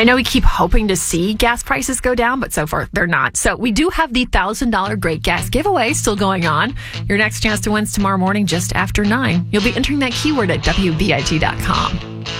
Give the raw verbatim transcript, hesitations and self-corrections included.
I know we keep hoping to see gas prices go down, but so far they're not. So we do have the one thousand dollars Great Gas giveaway still going on. Your next chance to win is tomorrow morning just after nine. You'll be entering that keyword at W B I T dot com.